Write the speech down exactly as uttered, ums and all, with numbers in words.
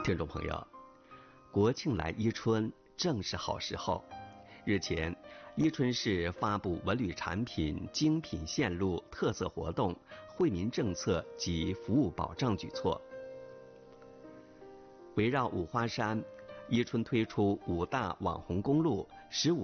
听众朋友，国庆来伊春正是好时候。日前，伊春市发布文旅产品精品线路特色活动、惠民政策及服务保障举措。围绕五花山，伊春推出五大网红公路、十五